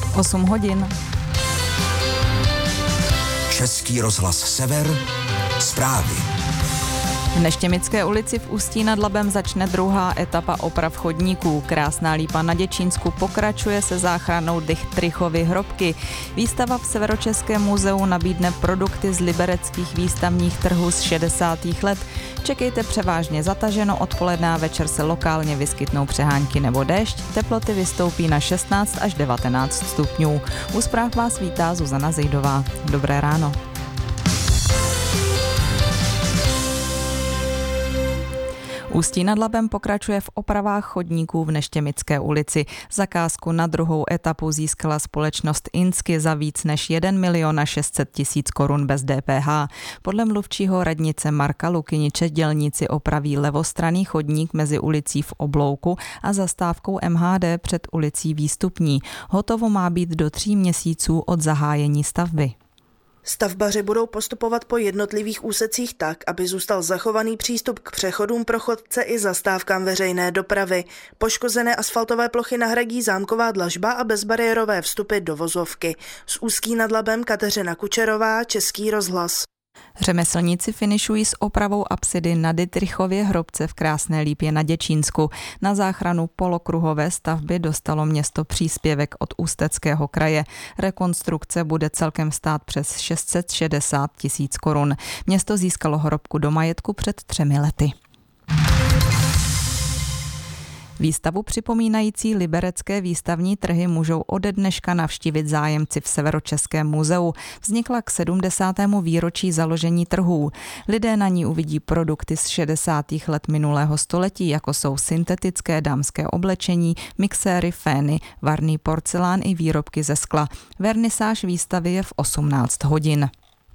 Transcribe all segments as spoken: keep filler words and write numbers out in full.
osm hodin. Český rozhlas Sever, zprávy. V Neštěmické ulici v Ústí nad Labem začne druhá etapa oprav chodníků. Krásná lípa na Děčínsku pokračuje se záchranou Dychtrychovy hrobky. Výstava v Severočeském muzeu nabídne produkty z libereckých výstavních trhů z šedesátých let. Čekejte převážně zataženo, odpoledne a večer se lokálně vyskytnou přehánky nebo déšť. Teploty vystoupí na šestnáct až devatenáct stupňů. U zpráv vás vítá Zuzana Zejdová. Dobré ráno. Ústí nad Labem pokračuje v opravách chodníků v Neštěmické ulici. Zakázku na druhou etapu získala společnost Insky za víc než jeden milion šest set tisíc korun bez D P H. Podle mluvčího radnice Marka Lukyniče dělníci opraví levostranný chodník mezi ulicí v Oblouku a zastávkou M H D před ulicí Výstupní. Hotovo má být do tří měsíců od zahájení stavby. Stavbaři budou postupovat po jednotlivých úsecích tak, aby zůstal zachovaný přístup k přechodům pro chodce i zastávkám veřejné dopravy. Poškozené asfaltové plochy nahradí zámková dlažba a bezbariérové vstupy do vozovky. Z Ústí nad Labem Kateřina Kučerová, Český rozhlas. Řemeslníci finišují s opravou apsidy na Dychtrychově hrobce v Krásné Lípě na Děčínsku. Na záchranu polokruhové stavby dostalo město příspěvek od Ústeckého kraje. Rekonstrukce bude celkem stát přes šest set šedesát tisíc korun. Město získalo hrobku do majetku před třemi lety. Výstavu připomínající liberecké výstavní trhy můžou ode dneška navštívit zájemci v Severočeském muzeu. Vznikla k sedmdesátému výročí založení trhů. Lidé na ní uvidí produkty z šedesátých let minulého století, jako jsou syntetické dámské oblečení, mixéry, fény, varný porcelán i výrobky ze skla. Vernisáž výstavy je v osmnáct hodin.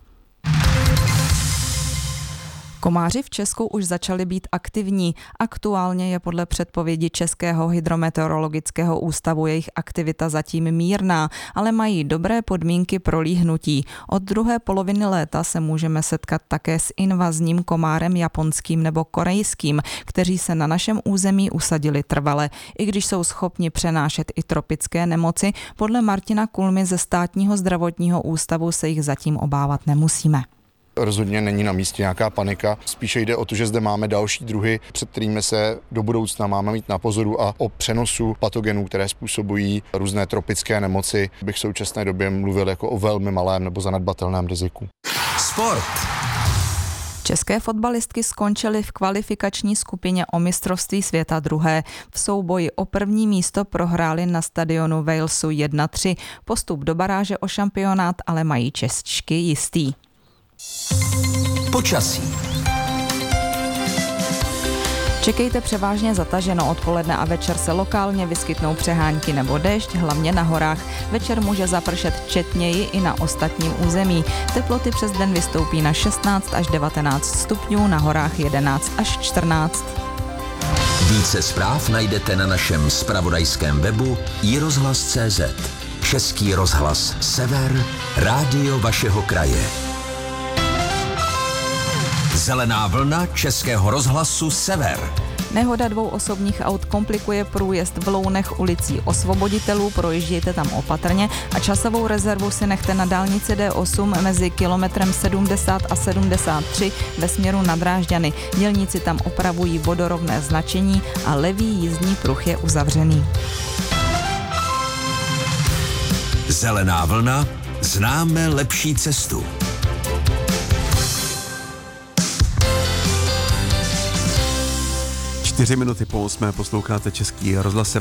Komáři v Česku už začali být aktivní. Aktuálně je podle předpovědi Českého hydrometeorologického ústavu jejich aktivita zatím mírná, ale mají dobré podmínky pro líhnutí. Od druhé poloviny léta se můžeme setkat také s invazním komárem japonským nebo korejským, kteří se na našem území usadili trvale. I když jsou schopni přenášet i tropické nemoci, podle Martina Kulmy ze Státního zdravotního ústavu se jich zatím obávat nemusíme. Rozhodně není na místě nějaká panika, spíše jde o to, že zde máme další druhy, před kterými se do budoucna máme mít na pozoru, a o přenosu patogenů, které způsobují různé tropické nemoci, bych v současné době mluvil jako o velmi malém nebo zanedbatelném riziku. Sport. České fotbalistky skončily v kvalifikační skupině o mistrovství světa druhé. V souboji o první místo prohrály na stadionu Walesu jedna tři. Postup do baráže o šampionát ale mají Češky jistý. Počasí. Čekejte převážně zataženo, odpoledne a večer se lokálně vyskytnou přehánky nebo déšť, hlavně na horách. Večer může zapršet četněji i na ostatním území. Teploty přes den vystoupí na šestnáct až devatenáct stupňů, na horách jedenáct až čtrnáct. Více zpráv najdete na našem zpravodajském webu i rozhlas tečka cé zet. Český rozhlas Sever, rádio vašeho kraje. Zelená vlna Českého rozhlasu Sever. Nehoda dvou osobních aut komplikuje průjezd v Lounech ulicí Osvoboditelů, projíždějte tam opatrně a časovou rezervu si nechte na dálnici D osm mezi kilometrem sedmdesát a sedmdesát tři ve směru na Drážďany. Dělníci tam opravují vodorovné značení a levý jízdní pruh je uzavřený. Zelená vlna, známe lepší cestu. Čtyři minuty po osmé posloucháte Český rozhlas.